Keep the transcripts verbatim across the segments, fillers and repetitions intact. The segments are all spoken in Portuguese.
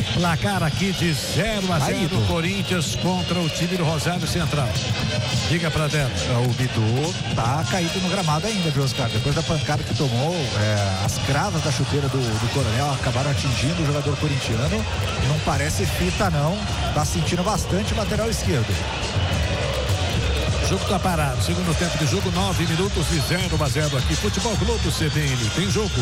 Placar aqui de zero a zero, Corinthians contra o time do Rosário Central. Diga pra dela. O Bidu tá caído no gramado ainda, viu, Oscar? Depois da pancada que tomou, é, as cravas da chuteira do, do Coronel acabaram atingindo o jogador corintiano. Não parece fita, não. Tá sentindo bastante o lateral esquerdo. O jogo tá parado. Segundo tempo de jogo, nove minutos e zero a zero aqui. Futebol Globo C B N. Tem jogo.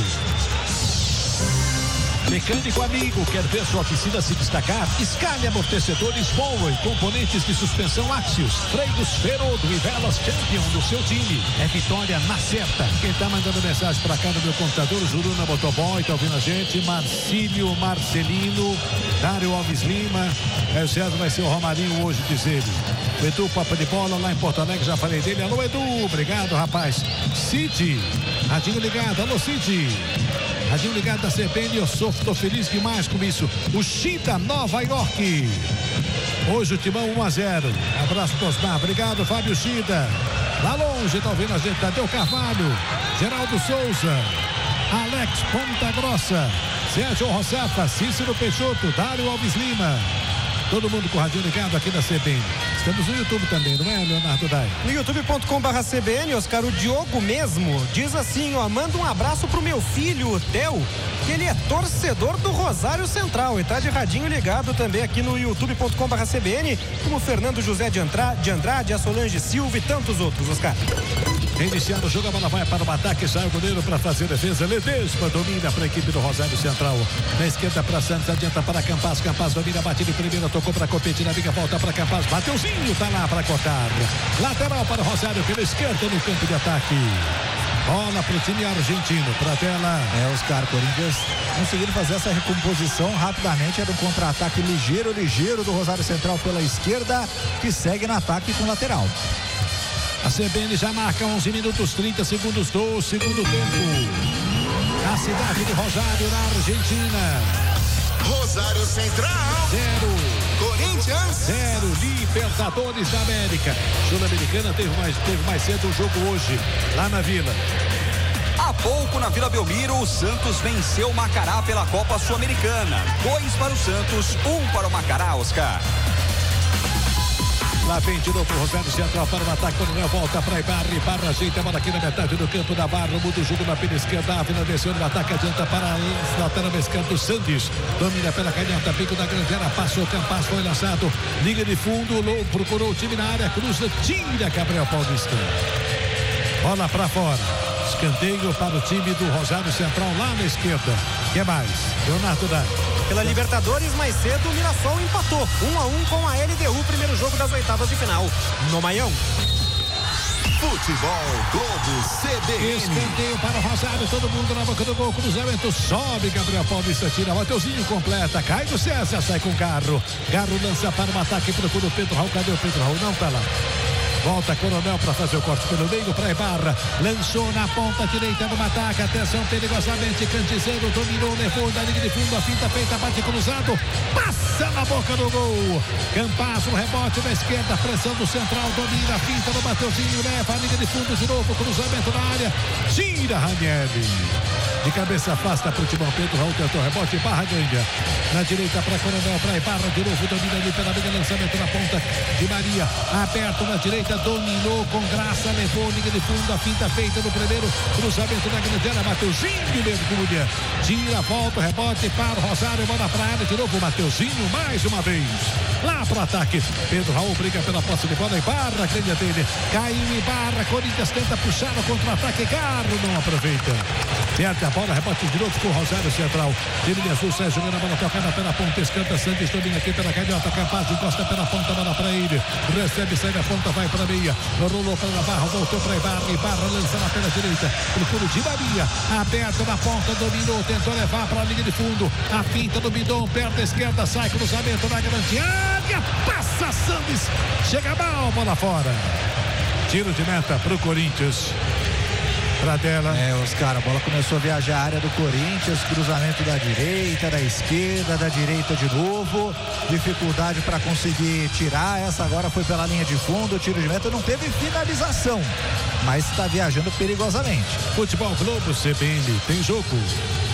Mecânico amigo, quer ver sua oficina se destacar? Escale amortecedores Power, componentes de suspensão Axios, freios Ferodo e velas Champion do seu time. É vitória na certa. Quem tá mandando mensagem pra cá no meu computador, Juruna Motoboy, tá ouvindo a gente? Marcílio Marcelino, Dário Alves Lima. É, o César vai ser o Romarinho hoje, diz ele. O Edu, Papa de Bola, lá em Porto Alegre, já falei dele. Alô, Edu, obrigado, rapaz. Cid, radinho ligado. Alô, Cid. Radinho ligado da C B N, eu sou, tô feliz demais com isso. O Chita, Nova York. Hoje o Timão um a zero. Abraço pro Osmar, obrigado, Fábio Chita. Lá longe, tá ouvindo a gente, Tadeu Carvalho, Geraldo Souza, Alex Ponta Grossa, Sérgio Roçafa, Cícero Peixoto, Dário Alves Lima. Todo mundo com o radinho ligado aqui da C B N. Estamos no YouTube também, não é, Leonardo Dai? No youtube ponto com barra C B N, Oscar, o Diogo mesmo diz assim, ó, manda um abraço pro meu filho, o Theo, que ele é torcedor do Rosário Central e tá de radinho ligado também aqui no youtube ponto com barra C B N, como o Fernando José de Andrade, de Andrade, a Solange Silva e tantos outros, Oscar. Iniciando o jogo, a bola vai para o ataque, sai o goleiro para fazer defesa. Ledesma domina para a equipe do Rosário Central. Na esquerda para Santos, adianta para Campas. Campas domina, bate de primeira, tocou para competir na bica, volta para Campas. Mateuzinho tá lá para cortar. Lateral para o Rosário pela esquerda no campo de ataque. Bola para o time argentino, para a tela. É, Oscar, Corinthians conseguindo fazer essa recomposição rapidamente. Era um contra-ataque ligeiro, ligeiro do Rosário Central pela esquerda, que segue no ataque com lateral. A C B N já marca onze minutos, trinta segundos do segundo tempo. A cidade de Rosário, na Argentina. Rosário Central. Zero. Corinthians. Zero. Libertadores da América. Sul-Americana teve mais, teve mais cedo um jogo hoje, lá na Vila. Há pouco, na Vila Belmiro, o Santos venceu o Macará pela Copa Sul-Americana. Dois para o Santos, um para o Macará, Oscar. Lá vem de novo o Rosário Central para o ataque. Quando volta para Ibarra. Ibarra ajeita a bola aqui na metade do campo da Barra. Muda o jogo na pela esquerda. Ávila desceu no ataque. Adianta para a lateral esquerda do Santos. Domina pela canhota. Pico da grande área. Passou o Campas. Foi lançado. Liga de fundo. Lou, procurou o time na área. Cruza. Tira Gabriel Paulista. Bola para fora. Escanteio para o time do Rosário Central lá na esquerda. Que mais? Leonardo Dai. Pela Libertadores, mais cedo, o Mirassol empatou um a um com a L D U, primeiro jogo das oitavas de final, no Maião. Futebol Globo C B N. Escanteio para o Rosário, todo mundo na boca do gol, cruzamento, sobe, Gabriel Paulista tira, Mateuzinho completa, cai do César, sai com o Garro. Garro lança para o ataque, procura o Pedro Raul, cadê o Pedro Raul? Não tá lá. Volta Coronel para fazer o corte pelo meio para Ibarra. Lançou na ponta direita no ataque. Atenção, perigosamente. Cantizeiro dominou, levou da linha de fundo. A finta feita, bate cruzado. Passa na boca do gol. Campas, o rebote na esquerda. Pressão do central. Domina a finta do Mateuzinho. Leva a linha de fundo de novo. Cruzamento na área. Tira Ranieri. De cabeça afasta para o Timão. Pedro Raul tentou rebote. Barra ganha. Na direita para Coronel. Para Ibarra de novo. Domina ali pela linha. Lançamento na ponta de Maria. Aberto na direita. Dominou com graça, levou liga de fundo, a finta feita no primeiro cruzamento da grande área, Mateuzinho mergulha, tira, volta, rebote para o Rosário, bola para a área, de novo o Mateuzinho, mais uma vez, lá pro ataque, Pedro Raul briga pela posse de bola, Ibarra, grande dele, caiu Ibarra, Corinthians tenta puxar no contra-ataque, Garro não aproveita, perde a bola, rebote de novo com o Rosário Central, time de azul, sai jogando a bola tocada pela ponta esquerda, Santos domina aqui pela canhota, Capaz encosta pela ponta, bola para ele, recebe, sai da ponta, vai para a meia, rolou para a Barra, voltou para Ibarra, Ibarra lança na pela direita, procura de Maria, aberto na ponta, dominou, tentou levar para a linha de fundo, a finta do Bidon, perto esquerda, sai cruzamento na grande área, passa Santos, chega mal, bola fora, tiro de meta para o Corinthians. Pra dela. É, Oscar, a bola começou a viajar a área do Corinthians, cruzamento da direita, da esquerda, da direita de novo, dificuldade para conseguir tirar, essa agora foi pela linha de fundo, o tiro de meta não teve finalização, mas está viajando perigosamente. Futebol Globo C B N, tem jogo.